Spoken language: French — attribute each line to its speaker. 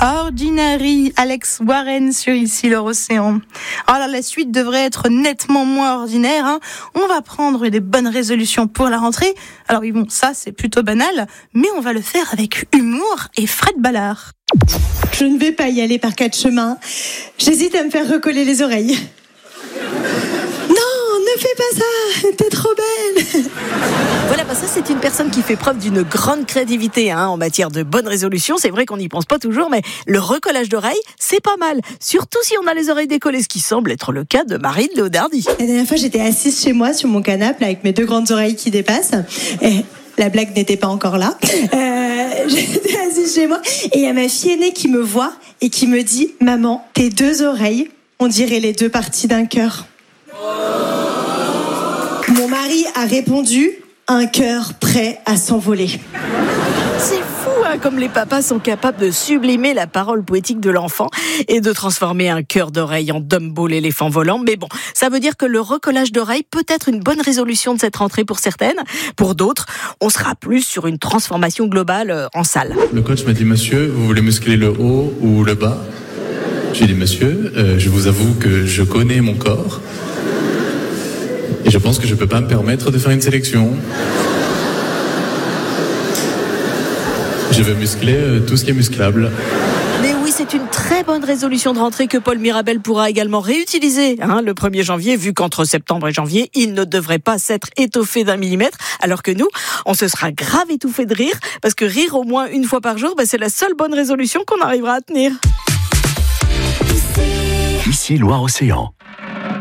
Speaker 1: Ordinary, Alex Warren sur Ici l'Océan. Alors la suite devrait être nettement moins ordinaire, hein. On va prendre des bonnes résolutions pour la rentrée. Alors oui, bon, ça c'est plutôt banal, mais on va le faire avec humour et Fred Ballard.
Speaker 2: Je ne vais pas y aller par 4 chemins. J'hésite à me faire recoller les oreilles. Non, ne fais pas ça, t'es trop belle.
Speaker 3: Voilà, ça c'est une personne qui fait preuve d'une grande créativité en matière de bonnes résolutions. C'est vrai qu'on n'y pense pas toujours, mais le recollage d'oreilles, c'est pas mal. Surtout si on a les oreilles décollées, ce qui semble être le cas de Marie de Léodardi.
Speaker 2: La dernière fois, j'étais assise chez moi sur mon canapé avec mes 2 grandes oreilles qui dépassent. Et la blague n'était pas encore là. J'étais assise chez moi et il y a ma fille aînée qui me voit et qui me dit « Maman, tes 2 oreilles, on dirait les 2 parties d'un cœur. » Mon mari a répondu « Un cœur prêt à s'envoler. »
Speaker 3: C'est fou, comme les papas sont capables de sublimer la parole poétique de l'enfant et de transformer un cœur d'oreille en Dumbo l'éléphant volant. Mais bon, ça veut dire que le recollage d'oreilles peut être une bonne résolution de cette rentrée pour certaines. Pour d'autres, on sera plus sur une transformation globale en salle.
Speaker 4: Le coach m'a dit « Monsieur, vous voulez muscler le haut ou le bas ?» J'ai dit « Monsieur, je vous avoue que je connais mon corps et je pense que je peux pas me permettre de faire une sélection. Je veux muscler tout ce qui est musclable. »
Speaker 3: Mais oui, c'est une très bonne résolution de rentrée que Paul Mirabel pourra également réutiliser le 1er janvier, vu qu'entre septembre et janvier, il ne devrait pas s'être étoffé d'1 millimètre, alors que nous, on se sera grave étouffé de rire, parce que rire au moins une fois par jour, c'est la seule bonne résolution qu'on arrivera à tenir.
Speaker 5: Ici Loire-Océan.